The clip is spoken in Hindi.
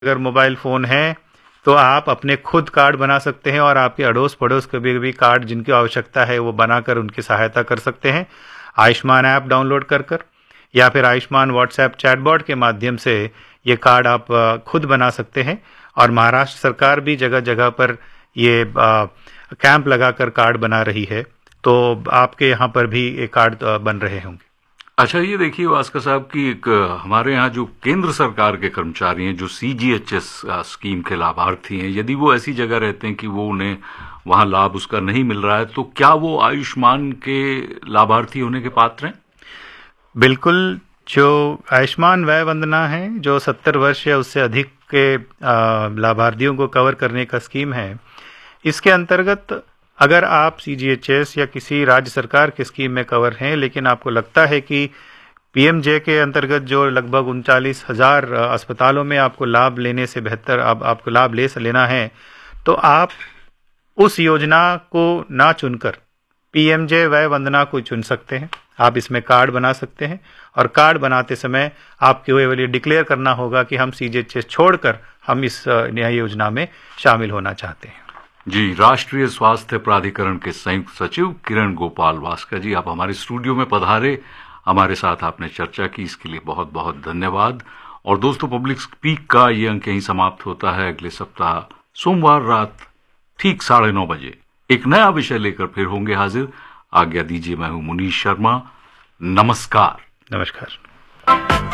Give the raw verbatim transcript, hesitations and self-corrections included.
अगर मोबाइल फ़ोन है तो आप अपने खुद कार्ड बना सकते हैं और आपके अड़ोस पड़ोस के भी, भी कार्ड जिनकी आवश्यकता है वो बनाकर उनकी सहायता कर सकते हैं आयुष्मान ऐप डाउनलोड कर कर, या फिर आयुष्मान व्हाट्सएप चैटबॉट के माध्यम से ये कार्ड आप खुद बना सकते हैं। और महाराष्ट्र सरकार भी जगह जगह पर ये कैंप लगाकर कार्ड बना रही है, तो आपके यहाँ पर भी ये कार्ड बन रहे होंगे। अच्छा, ये देखिए भास्कर साहब की एक हमारे यहाँ जो केंद्र सरकार के कर्मचारी हैं, जो सीजीएचएस स्कीम के लाभार्थी हैं, यदि वो ऐसी जगह रहते हैं कि वो उन्हें वहां लाभ उसका नहीं मिल रहा है, तो क्या वो आयुष्मान के लाभार्थी होने के पात्र हैं? बिल्कुल। जो आयुष्मान वय वंदना है, जो सत्तर वर्ष या उससे अधिक के लाभार्थियों को कवर करने का स्कीम है, इसके अंतर्गत अगर आप सीजीएचएस या किसी राज्य सरकार की स्कीम में कवर हैं, लेकिन आपको लगता है कि पीएमजे के अंतर्गत जो लगभग उनचालीस हजार अस्पतालों में आपको लाभ लेने से बेहतर आप, आपको लाभ ले लेना है, तो आप उस योजना को ना चुनकर पीएमजे वय वंदना को चुन सकते हैं। आप इसमें कार्ड बना सकते हैं और कार्ड बनाते समय आपको ये डिक्लेयर करना होगा कि हम सीजीएचएस छोड़कर हम इस नई योजना में शामिल होना चाहते हैं। जी, राष्ट्रीय स्वास्थ्य प्राधिकरण के संयुक्त सचिव किरण गोपाल भास्कर जी, आप हमारे स्टूडियो में पधारे, हमारे साथ आपने चर्चा की, इसके लिए बहुत बहुत धन्यवाद। और दोस्तों, पब्लिक स्पीक का ये अंक यहीं समाप्त होता है। अगले सप्ताह सोमवार रात ठीक साढ़े नौ बजे एक नया विषय लेकर फिर होंगे हाजिर। आज्ञा दीजिए, मैं हूं मुनीश शर्मा। नमस्कार। नमस्कार।